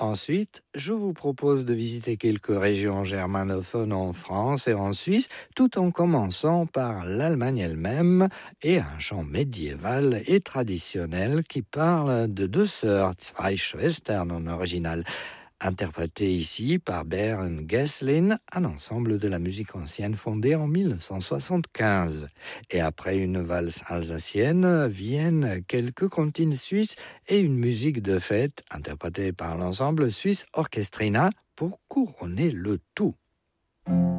Ensuite, je vous propose de visiter quelques régions germanophones en France et en Suisse, tout en commençant par l'Allemagne elle-même et un chant médiéval et traditionnel qui parle de deux sœurs, Zwei Schwestern en original, interprété ici par Bernd Gesslin, un ensemble de la musique ancienne fondé en 1975. Et après une valse alsacienne, viennent quelques comptines suisses et une musique de fête interprétée par l'ensemble suisse Orchestrina pour couronner le tout.